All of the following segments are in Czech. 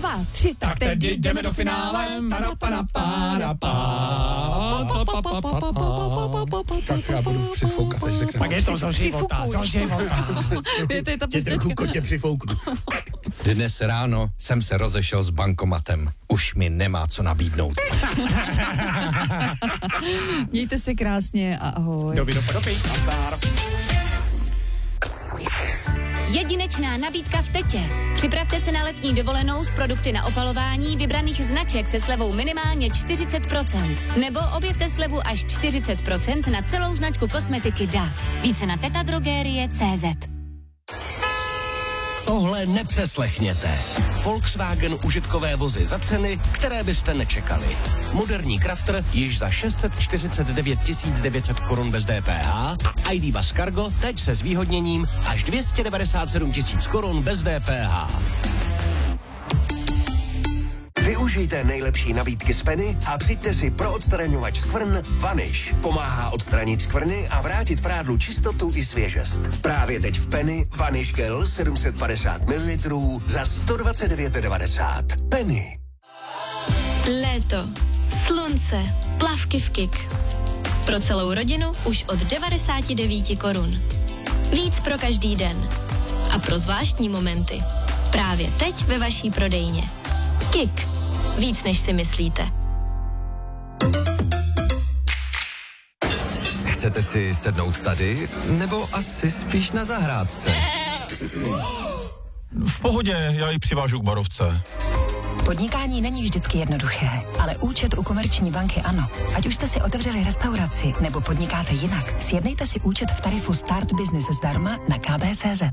2, 3, tak teď jdeme do finále. Tak já budu přifoukat, až řekne. Tak je to zo života. Tě trochu kotě přifouknu. Dnes ráno jsem se rozešel s bankomatem. Už mi nemá co nabídnout. Mějte se krásně a ahoj. Doby. Jedinečná nabídka v Tetě. Připravte se na letní dovolenou s produkty na opalování vybraných značek se slevou minimálně 40%. Nebo objevte slevu až 40% na celou značku kosmetiky DAF. Více na tetadrogerie.cz. Tohle nepřeslechněte. Volkswagen užitkové vozy za ceny, které byste nečekali. Moderní Crafter již za 649 900 korun bez DPH a ID Buzz Cargo teď se zvýhodněním až 297 000 korun bez DPH. Využijte nejlepší nabídky z Penny a přijďte si pro odstraňovač skvrn Vanish. Pomáhá odstranit skvrny a vrátit prádlu čistotu i svěžest. Právě teď v Penny Vanish Gel 750 ml za 129,90. Penny. Léto, slunce, plavky v Kik. Pro celou rodinu už od 99 korun. Víc pro každý den. A pro zvláštní momenty. Právě teď ve vaší prodejně. Kik. Víc než si myslíte. Chcete si sednout tady, nebo asi spíš na zahrádce? V pohodě, já ji přivážu k barovce. Podnikání není vždycky jednoduché, ale účet u Komerční banky ano. Ať už jste si otevřeli restauraci nebo podnikáte jinak, sjednejte si účet v tarifu Start Business zdarma na kb.cz.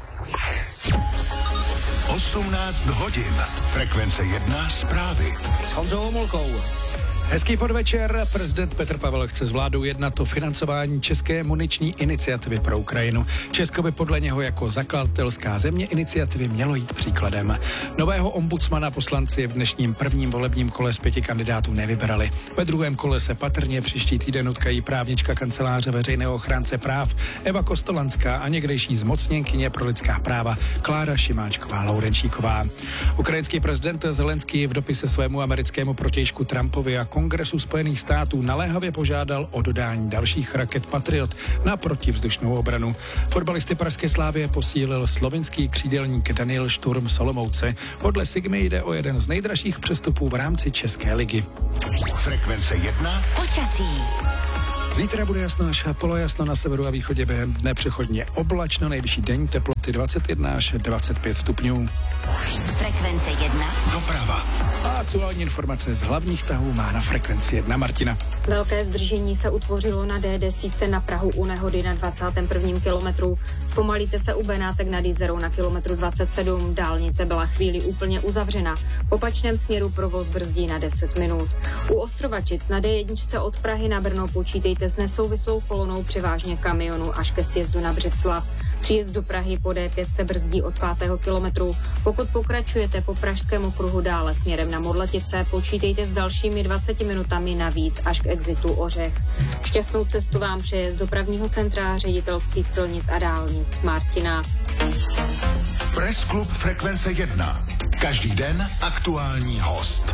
18 hodin. Frekvence 1 zprávy. S Honzou Homolkou. Hezký podvečer. Prezident Petr Pavel chce s vládou jednat o financování České muniční iniciativy pro Ukrajinu. Česko by podle něho jako zakladatelská země iniciativy mělo jít příkladem. Nového ombudsmana poslanci v dnešním prvním volebním kole z 5 kandidátů nevybrali. Ve druhém kole se patrně příští týden utkají právnička kanceláře veřejného ochránce práv Eva Kostolanská a někdejší zmocněnkyně pro lidská práva Klára Šimáčková-Laurenčíková. Ukrajinský prezident Zelenský v dopise svému americkému protějšku Trumpovi a Kongresu Spojených států naléhavě požádal o dodání dalších raket Patriot na protivzdušnou obranu. Fotbalisty pražské Slávie posílil slovinský křídelník Daniel Šturm z Olomouce. Podle Sigmy jde o jeden z nejdražších přestupů v rámci České ligy. Frekvence 1. Počasí. Zítra bude jasno až polojasno, na severu a východě během dne přechodně oblačno, nejvyšší denní teploty 21 až 25 stupňů. Frekvence 1. Doprava. A aktuální informace z hlavních tahů má na Frekvenci 1 Martina. Velké zdržení se utvořilo na D10 na Prahu u nehody na 21. kilometru. Zpomalíte se u Benátek nad Jizerou na kilometru 27. Dálnice byla chvíli úplně uzavřena. V opačném směru provoz brzdí na 10 minut. U Ostrovačic na D1 od Prahy na Brno počítejte s nesouvislou kolonou převážně kamionů až ke sjezdu na Břeclav. Příjezd do Prahy po D5 se brzdí od 5. kilometru. Pokud pokračujete po Pražském okruhu dále směrem na Modletice, počítejte s dalšími 20 minutami navíc až k exitu Ořech. Šťastnou cestu vám přeje z dopravního centra Ředitelství silnic a dálnic Martina. Press Klub Frekvence 1. Každý den aktuální host.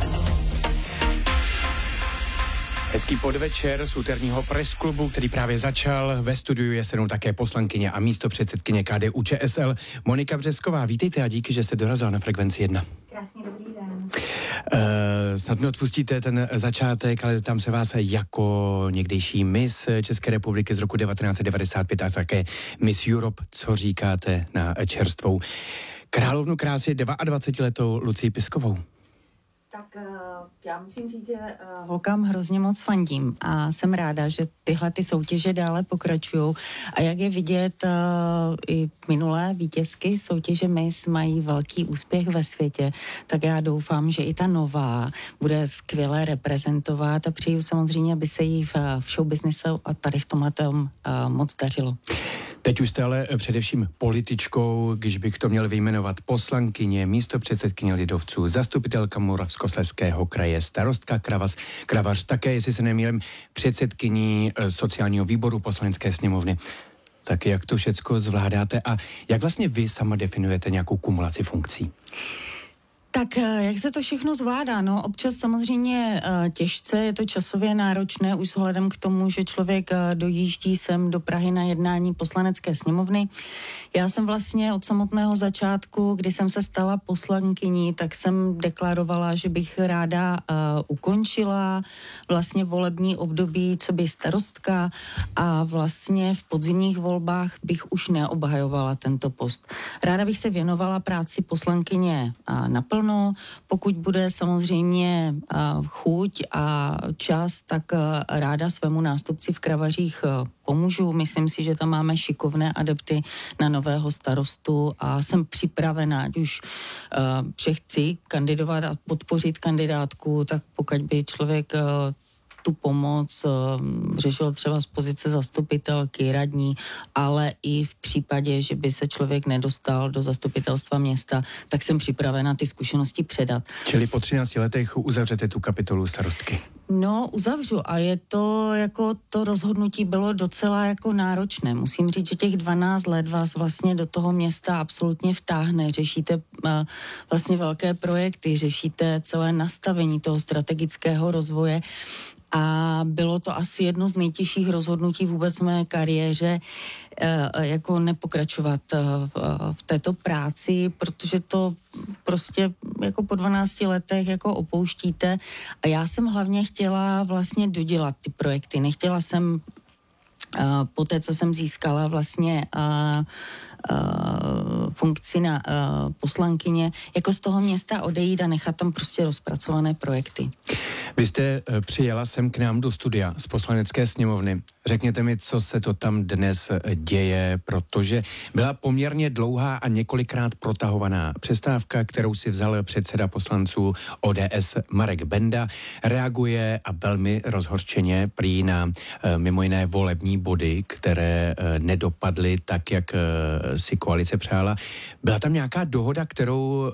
Hezký podvečer z úterního presklubu, který právě začal. Ve studiu je se mnou také poslankyně a místopředsedkyně KDU-ČSL Monika Břesková. Vítejte a díky, že jste dorazila na Frekvenci 1. Krásný dobrý den. Snad mi odpustíte ten začátek, ale tam se vás jako někdejší Miss České republiky z roku 1995 a také Miss Europe. Co říkáte na čerstvou královnu krásy 22letou Lucii Piskovou? Tak já musím říct, že holkám hrozně moc fandím a jsem ráda, že tyhle ty soutěže dále pokračují. A jak je vidět, i minulé vítězky soutěže Miss mají velký úspěch ve světě, tak já doufám, že i ta nová bude skvěle reprezentovat a přeju samozřejmě, aby se jí v showbiznesu a tady v tomhletom moc dařilo. Teď už jste ale především političkou, když bych to měl vyjmenovat, poslankyně, místopředsedkyně lidovců, zastupitelka Moravskoslezského kraje, starostka Kravař, také, jestli se nemýlím, předsedkyní sociálního výboru Poslanecké sněmovny. Tak jak to všecko zvládáte a jak vlastně vy sama definujete nějakou kumulaci funkcí? Tak jak se to všechno zvládá? No občas samozřejmě těžce, je to časově náročné už vzhledem k tomu, že člověk dojíždí sem do Prahy na jednání Poslanecké sněmovny. Já jsem vlastně od samotného začátku, kdy jsem se stala poslankyní, tak jsem deklarovala, že bych ráda ukončila vlastně volební období coby starostka a vlastně v podzimních volbách bych už neobhajovala tento post. Ráda bych se věnovala práci poslankyně naplno. Pokud bude samozřejmě chuť a čas, tak ráda svému nástupci v Kravařích pomůžu. Myslím si, že tam máme šikovné adepty na nového starostu a jsem připravená, ať už že chci kandidovat a podpořit kandidátku, tak pokud by člověk tu pomoc řešil třeba z pozice zastupitelky, radní, ale i v případě, že by se člověk nedostal do zastupitelstva města, tak jsem připravena ty zkušenosti předat. Čili po 13 letech uzavřete tu kapitolu starostky? No, uzavřu a je to jako to rozhodnutí bylo docela jako náročné. Musím říct, že těch 12 let vás vlastně do toho města absolutně vtáhne. Řešíte vlastně velké projekty, řešíte celé nastavení toho strategického rozvoje a bylo to asi jedno z nejtěžších rozhodnutí vůbec v mé kariéře, jako nepokračovat v této práci, protože to prostě jako po 12 letech jako opouštíte a já jsem hlavně chtěla vlastně dodělat ty projekty. Nechtěla jsem po té, co jsem získala vlastně funkci na poslankyně, jako z toho města odejít a nechat tam prostě rozpracované projekty. Vy jste přijela sem k nám do studia z Poslanecké sněmovny. Řekněte mi, co se to tam dnes děje, protože byla poměrně dlouhá a několikrát protahovaná přestávka, kterou si vzal předseda poslanců ODS Marek Benda. Reaguje a velmi rozhořčeně prý na mimo jiné volební body, které nedopadly tak, jak si koalice přála. Byla tam nějaká dohoda, kterou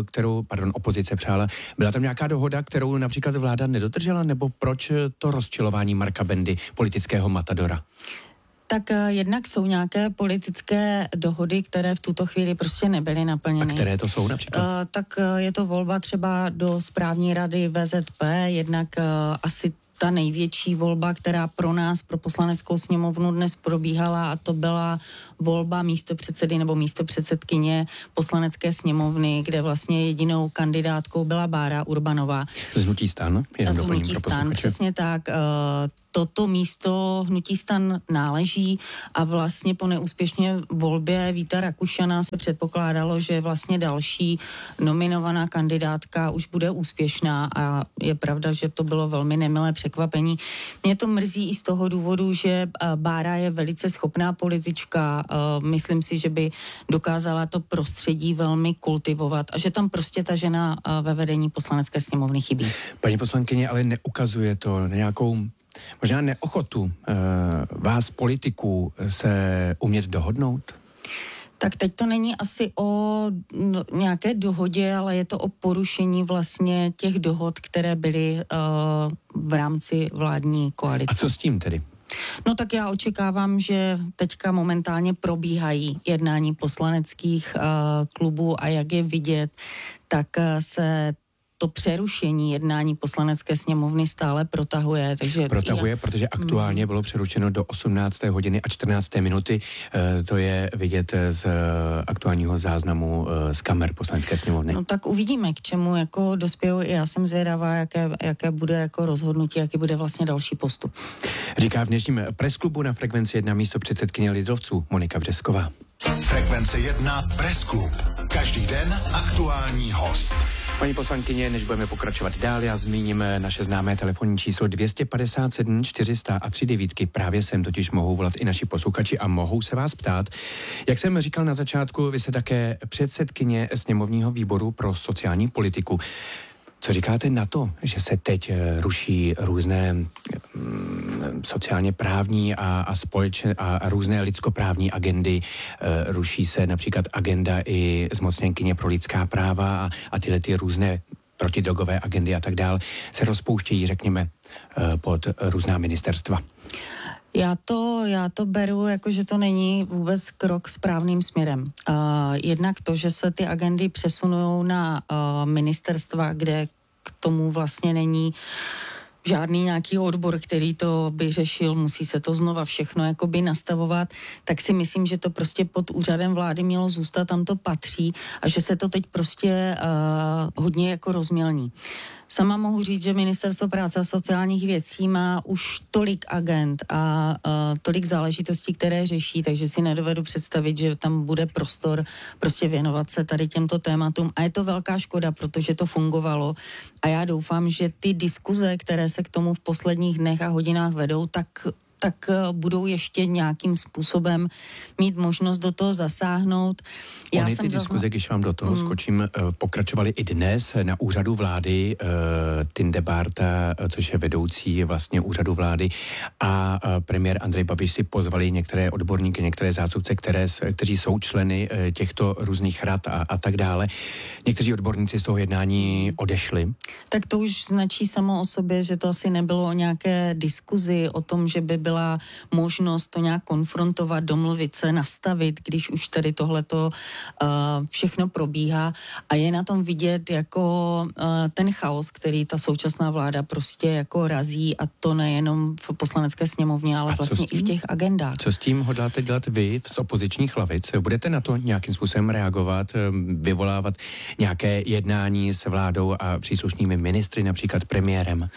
opozice přála, byla tam nějaká dohoda, kterou například vláda nedodržela, nebo proč to rozčilování Marka Bendy, politického matadora? Tak jednak jsou nějaké politické dohody, které v tuto chvíli prostě nebyly naplněny. A které to jsou například? Tak je to volba třeba do správní rady VZP, jednak asi ta největší volba, která pro nás, pro Poslaneckou sněmovnu dnes probíhala, a to byla volba místopředsedy nebo místopředsedkyně Poslanecké sněmovny, kde vlastně jedinou kandidátkou byla Bára Urbanová. Z hnutí STAN? Z hnutí STAN, přesně tak. Toto místo hnutí STAN náleží a vlastně po neúspěšné volbě Víta Rakušana se předpokládalo, že vlastně další nominovaná kandidátka už bude úspěšná a je pravda, že to bylo velmi nemilé překvapení. Mě to mrzí i z toho důvodu, že Bára je velice schopná politička. Myslím si, že by dokázala to prostředí velmi kultivovat a že tam prostě ta žena ve vedení Poslanecké sněmovny chybí. Paní poslankyně, ale neukazuje to nějakou možná neochotu vás politiků se umět dohodnout? Tak teď to není asi o nějaké dohodě, ale je to o porušení vlastně těch dohod, které byly v rámci vládní koalice. A co s tím tedy? No tak já očekávám, že teďka momentálně probíhají jednání poslaneckých klubů a jak je vidět, tak se to přerušení jednání Poslanecké sněmovny stále protahuje. Protože aktuálně bylo přerušeno do 18. hodiny a 14. minuty. To je vidět z aktuálního záznamu z kamer Poslanecké sněmovny. No tak uvidíme, k čemu jako dospějou. Já jsem zvědavá, jaké bude jako rozhodnutí, jaký bude vlastně další postup. Říká v dnešním presklubu na Frekvenci 1 místopředsedkyně lidovců Monika Břesková. Frekvence 1 Pressklub. Každý den aktuální host. Paní poslankyně, než budeme pokračovat dál, já zmíním naše známé telefonní číslo 257 400 a 39. Právě sem totiž mohou volat i naši posluchači a mohou se vás ptát. Jak jsem říkal na začátku, vy jste také předsedkyně sněmovního výboru pro sociální politiku. Co říkáte na to, že se teď ruší různé sociálně právní a různé lidskoprávní agendy? Ruší se například agenda i zmocněnkyně pro lidská práva a tyhle ty různé protidrogové agendy a tak dál se rozpouštějí, řekněme, pod různá ministerstva. Já to beru jako, že to není vůbec krok správným směrem. Jednak to, že se ty agendy přesunují na ministerstva, kde k tomu vlastně není žádný nějaký odbor, který to by řešil, musí se to znova všechno jakoby nastavovat, tak si myslím, že to prostě pod úřadem vlády mělo zůstat, tam to patří a že se to teď prostě hodně jako rozmělní. Sama mohu říct, že Ministerstvo práce a sociálních věcí má už tolik agend a tolik záležitostí, které řeší, takže si nedovedu představit, že tam bude prostor prostě věnovat se tady těmto tématům. A je to velká škoda, protože to fungovalo. A já doufám, že ty diskuze, které se k tomu v posledních dnech a hodinách vedou, tak budou ještě nějakým způsobem mít možnost do toho zasáhnout. Ty diskuze, když vám do toho skočím, pokračovaly i dnes na úřadu vlády. Tinde Bárta, což je vedoucí vlastně úřadu vlády, a premiér Andrej Babiš si pozvali některé odborníky, některé zástupce, kteří jsou členy těchto různých rad a tak dále. Někteří odborníci z toho jednání odešli. Tak to už značí samo o sobě, že to asi nebylo o nějaké diskuzi, o tom, že by byla možnost to nějak konfrontovat, domluvit se, nastavit, když už tady tohleto všechno probíhá a je na tom vidět jako ten chaos, který ta současná vláda prostě jako razí a to nejenom v poslanecké sněmovně, ale vlastně i v těch agendách. Co s tím hodláte dělat vy z opozičních lavic? Budete na to nějakým způsobem reagovat, vyvolávat nějaké jednání s vládou a příslušnými ministry, například premiérem?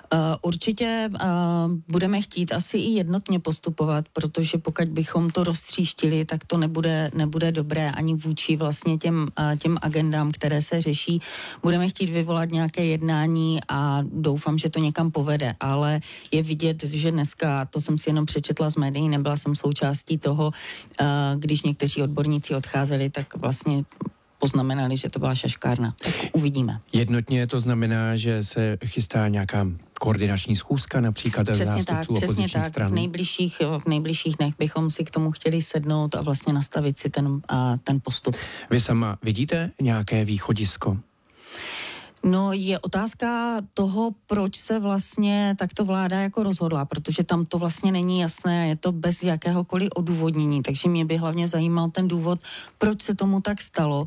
Určitě budeme chtít asi i jednotně postupovat, protože pokud bychom to roztříštili, tak to nebude dobré ani vůči vlastně těm agendám, které se řeší. Budeme chtít vyvolat nějaké jednání a doufám, že to někam povede, ale je vidět, že dneska, to jsem si jenom přečetla z médií, nebyla jsem součástí toho, když někteří odborníci odcházeli, tak vlastně poznamenali, že to byla šaškárna. Tak uvidíme. Jednotně to znamená, že se chystá nějaká koordinační schůzka například zástupců opozičních stran? V nejbližších dnech bychom si k tomu chtěli sednout a vlastně nastavit si ten postup. Vy sama vidíte nějaké východisko? No, je otázka toho, proč se vlastně takto vláda jako rozhodla, protože tam to vlastně není jasné a je to bez jakéhokoliv odůvodnění, takže mě by hlavně zajímal ten důvod, proč se tomu tak stalo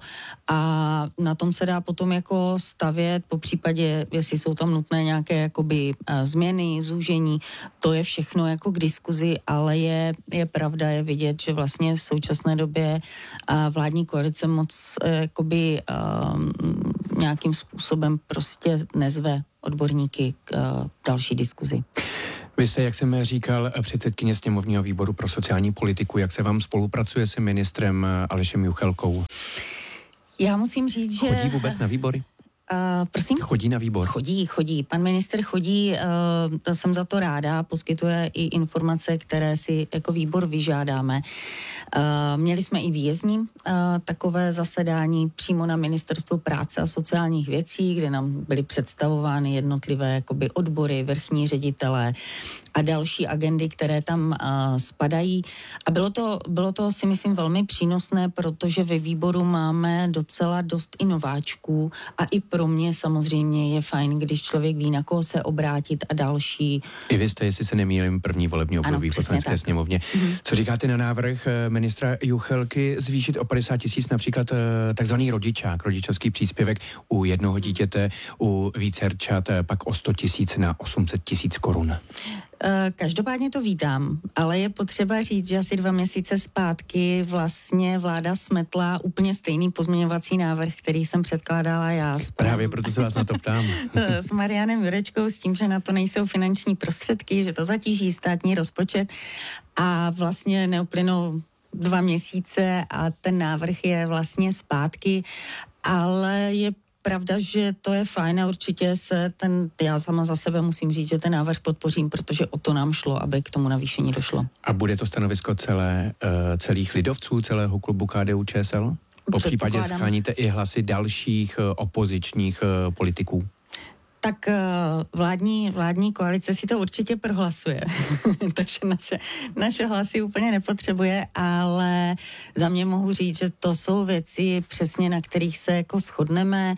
a na tom se dá potom jako stavět, po případě, jestli jsou tam nutné nějaké jakoby změny, zúžení, to je všechno jako k diskuzi, ale je pravda, je vidět, že vlastně v současné době vládní koalice moc jakoby nějakým způsobem prostě nezve odborníky k další diskuzi. Vy jste, jak jsem říkal, předsedkyně sněmovního výboru pro sociální politiku. Jak se vám spolupracuje s ministrem Alešem Juchelkou? Já musím říct, že... Chodí vůbec na výbory? Prosím? Chodí na výbor? Chodí. Pan minister chodí, jsem za to ráda, poskytuje i informace, které si jako výbor vyžádáme. Měli jsme i výjezdní takové zasedání přímo na Ministerstvu práce a sociálních věcí, kde nám byly představovány jednotlivé jakoby odbory, vrchní ředitelé a další agendy, které tam spadají. A bylo to si myslím velmi přínosné, protože ve výboru máme docela dost i nováčků a i pro mě samozřejmě je fajn, když člověk ví, na koho se obrátit a další. I vy jste, jestli se nemýlím, první volební období v Poslanecké sněmovně. Co říkáte na návrh ministra Juchelky zvýšit o 50 000 například takzvaný rodičák, rodičovský příspěvek u jednoho dítěte, u vícerčat pak o 100 000 na 800 000 korun? Každopádně to vítám, ale je potřeba říct, že asi 2 měsíce zpátky vlastně vláda smetla úplně stejný pozměňovací návrh, který jsem předkládala já. Právě proto se vás na to ptám. S Marianem Jurečkou s tím, že na to nejsou finanční prostředky, že to zatíží státní rozpočet a vlastně neuplynou 2 měsíce a ten návrh je vlastně zpátky, ale je pravda, že to je fajn a určitě já sama za sebe musím říct, že ten návrh podpořím, protože o to nám šlo, aby k tomu navýšení došlo. A bude to stanovisko celých lidovců, celého klubu KDU-ČSL? Po případě sháníte i hlasy dalších opozičních politiků? Tak vládní koalice si to určitě prohlasuje, takže naše hlasy úplně nepotřebuje, ale za mě mohu říct, že to jsou věci přesně, na kterých se jako shodneme,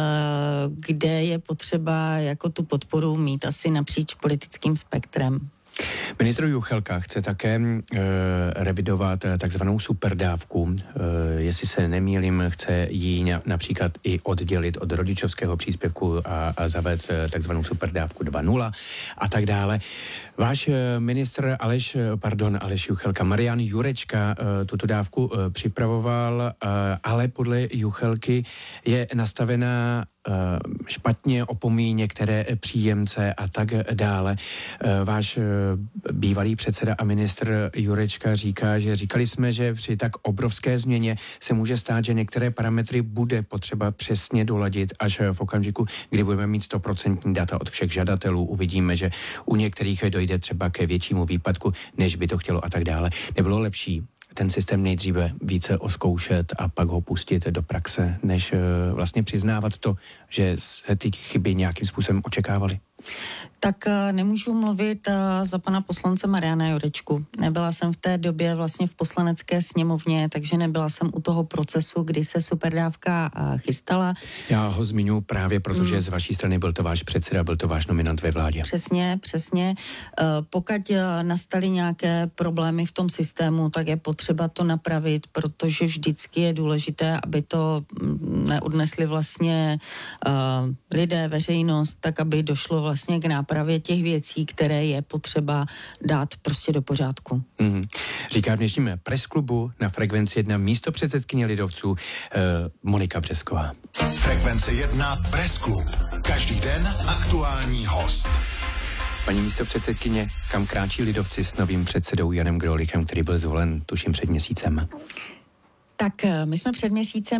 kde je potřeba jako tu podporu mít asi napříč politickým spektrem. Ministr Juchelka chce také revidovat takzvanou superdávku. Jestli se nemýlím, chce ji například i oddělit od rodičovského příspěvku a zavést takzvanou superdávku 2.0 a tak dále. Váš ministr Aleš Juchelka, Marian Jurečka tuto dávku připravoval, ale podle Juchelky je nastavená špatně, opomíjí některé příjemce a tak dále. Váš bývalý předseda a ministr Jurečka říká, že říkali jsme, že při tak obrovské změně se může stát, že některé parametry bude potřeba přesně doladit až v okamžiku, kdy budeme mít 100% data od všech žadatelů. Uvidíme, že u některých dojde třeba ke většímu výpadku, než by to chtělo a tak dále. Nebylo lepší ten systém nejdříve více oskoušet a pak ho pustit do praxe, než vlastně přiznávat to, že se ty chyby nějakým způsobem očekávaly? Tak nemůžu mluvit za pana poslance Mariana Jurečku. Nebyla jsem v té době vlastně v poslanecké sněmovně, takže nebyla jsem u toho procesu, kdy se superdávka chystala. Já ho zmiňuji právě, protože z vaší strany byl to váš předseda, byl to váš nominant ve vládě. Přesně. Pokud nastaly nějaké problémy v tom systému, tak je potřeba to napravit, protože vždycky je důležité, aby to neodnesli vlastně lidé, veřejnost, tak aby došlo vlastně k nápravě těch věcí, které je potřeba dát prostě do pořádku. Říká v dnešním pressklubu na Frekvenci 1 místopředsedkyně lidovců Monika Břesková. Frekvence 1 Pressklub. Každý den aktuální host. Paní místopředsedkyně, kam kráčí lidovci s novým předsedou Janem Grolichem, který byl zvolen tuším před měsícem? Tak my jsme před měsícem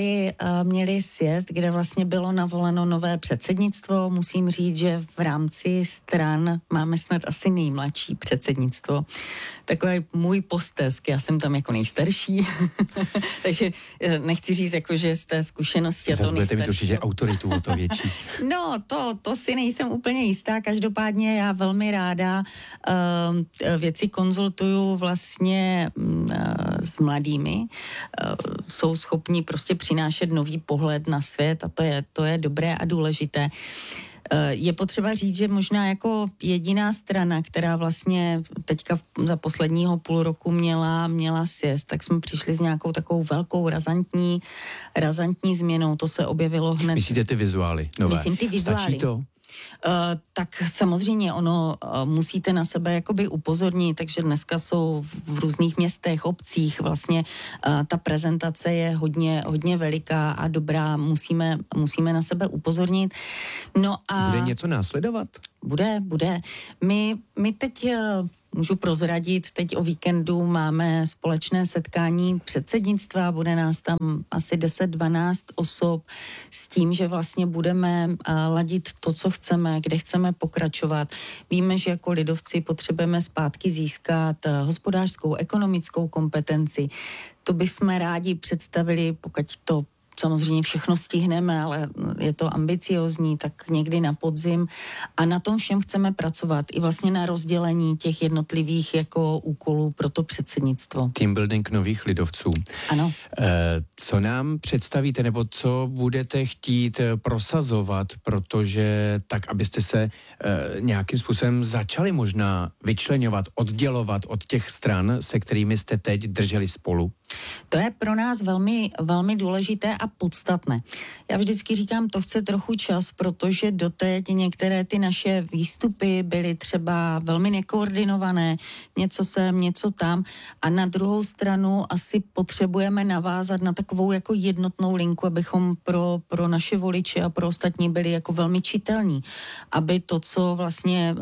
měli sjezd, kde vlastně bylo navoleno nové předsednictvo. Musím říct, že v rámci stran máme snad asi nejmladší předsednictvo. Takový můj postesk, já jsem tam jako nejstarší, takže nechci říct jako, že z té zkušenosti Zas budete mít určitě autoritu o to větší. No, to si nejsem úplně jistá, každopádně já velmi ráda věci konzultuju vlastně s mladými, jsou schopni prostě přinášet nový pohled na svět a to je dobré a důležité. Je potřeba říct, že možná jako jediná strana, která vlastně teďka za posledního půl roku měla sjezd, tak jsme přišli s nějakou takovou velkou razantní změnou. To se objevilo hned. Myslíte ty vizuály nové? Myslím ty vizuály. Stačí to? Tak samozřejmě ono musíte na sebe jakoby upozornit, takže dneska jsou v různých městech, obcích vlastně ta prezentace je hodně veliká a dobrá, musíme na sebe upozornit. No a bude něco následovat? Bude. My teď můžu prozradit, teď o víkendu máme společné setkání předsednictva, bude nás tam asi 10-12 osob s tím, že vlastně budeme ladit to, co chceme, kde chceme pokračovat. Víme, že jako lidovci potřebujeme zpátky získat hospodářskou, ekonomickou kompetenci. To bychom rádi představili, pokud to samozřejmě všechno stihneme, ale je to ambiciozní, tak někdy na podzim a na tom všem chceme pracovat i vlastně na rozdělení těch jednotlivých jako úkolů pro to předsednictvo. Team building nových lidovců. Ano. Co nám představíte, nebo co budete chtít prosazovat, protože tak, abyste se nějakým způsobem začali možná vyčleňovat, oddělovat od těch stran, se kterými jste teď drželi spolu? To je pro nás velmi, velmi důležité a podstatné. Já vždycky říkám, to chce trochu čas, protože doteď některé ty naše výstupy byly třeba velmi nekoordinované, něco sem, něco tam a na druhou stranu asi potřebujeme navázat na takovou jako jednotnou linku, abychom pro naše voliče a pro ostatní byli jako velmi čitelní, aby to, co vlastně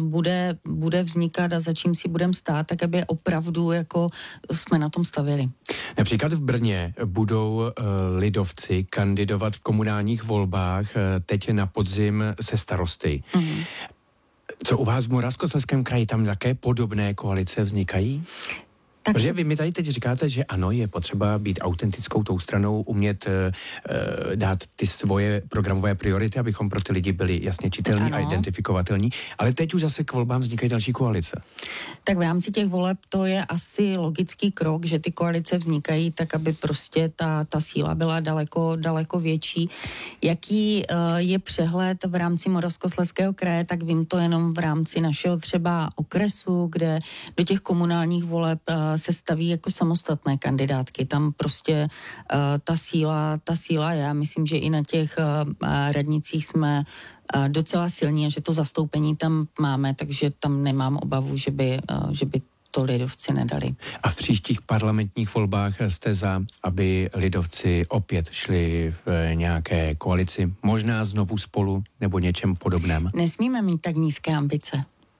bude vznikat a za čím si budeme stát, tak aby opravdu jako jsme na tom stavěli. Například v Brně budou lidovci kandidovat v komunálních volbách teď na podzim se starosty. Co u vás v Moravskoslezském kraji, tam také podobné koalice vznikají? Protože vy mi tady teď říkáte, že ano, je potřeba být autentickou tou stranou, umět dát ty svoje programové priority, abychom pro ty lidi byli jasně čitelní a identifikovatelní, ale teď už zase k volbám vznikají další koalice. Tak v rámci těch voleb to je asi logický krok, že ty koalice vznikají tak, aby prostě ta síla byla daleko větší. Jaký je přehled v rámci Moravskoslezského kraje, tak vím to jenom v rámci našeho třeba okresu, kde do těch komunálních voleb se staví jako samostatné kandidátky. Tam prostě ta síla je. Já myslím, že i na těch radnicích jsme docela silní a že to zastoupení tam máme, takže tam nemám obavu, že by to lidovci nedali. A v příštích parlamentních volbách jste za, aby lidovci opět šli v nějaké koalici, možná znovu Spolu nebo něčem podobném? Nesmíme mít tak nízké ambice.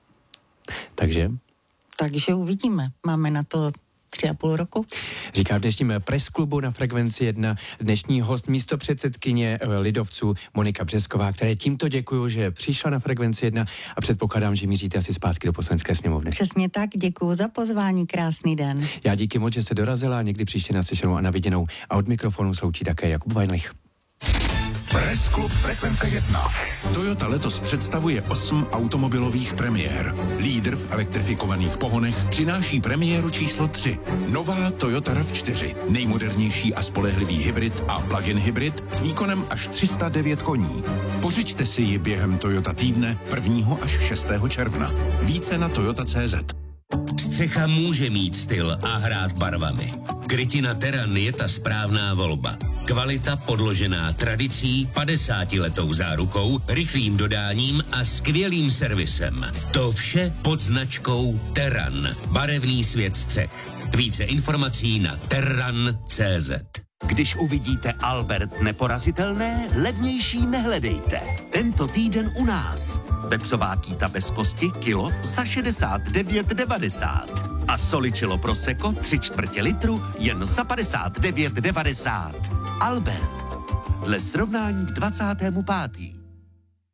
Takže uvidíme. Máme na to 3,5 roku. Říká v dnešním Press Klubu na Frekvenci 1 dnešní host, místopředsedkyně lidovců Monika Břesková, které tímto děkuju, že přišla na Frekvenci 1 a předpokládám, že míříte asi zpátky do Poslanecké sněmovny. Přesně tak, děkuju za pozvání, krásný den. Já díky moc, že se dorazila, někdy příště naslyšenou a na viděnou. A od mikrofonu sloučí také Jakub Vajnlich. Press Klub Frekvence 1. Toyota letos představuje 8 automobilových premiér. Lídr v elektrifikovaných pohonech přináší premiéru číslo 3. Nová Toyota RAV4. Nejmodernější a spolehlivý hybrid a plug-in hybrid s výkonem až 309 koní. Pořiďte si ji během Toyota týdne 1. až 6. června. Více na toyota.cz. Střecha může mít styl a hrát barvami. Krytina Terran je ta správná volba. Kvalita podložená tradicí, 50letou zárukou, rychlým dodáním a skvělým servisem. To vše pod značkou Terran. Barevný svět střech. Více informací na terran.cz. Když uvidíte Albert neporazitelné, levnější nehledejte. Tento týden u nás. Pepřová kýta bez kosti kilo za 69,90. A soličilo prosecco 3/4 litru jen za 59,90. Albert. Dle srovnání k 25.